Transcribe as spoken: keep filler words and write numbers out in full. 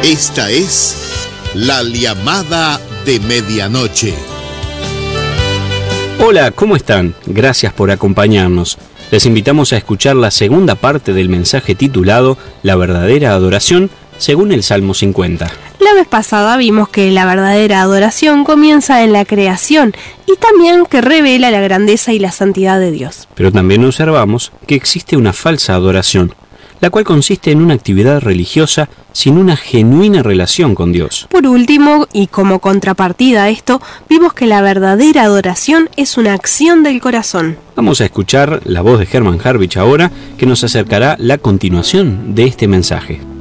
Esta es la llamada de medianoche. Hola, ¿cómo están? Gracias por acompañarnos. Les invitamos a escuchar la segunda parte del mensaje titulado La verdadera adoración, según el Salmo cincuenta. La vez pasada vimos que la verdadera adoración comienza en la creación y también que revela la grandeza y la santidad de Dios. Pero también observamos que existe una falsa adoración, la cual consiste en una actividad religiosa sin una genuina relación con Dios. Por último, y como contrapartida a esto, vimos que la verdadera adoración es una acción del corazón. Vamos a escuchar la voz de Herman Harvich ahora, que nos acercará la continuación de este mensaje.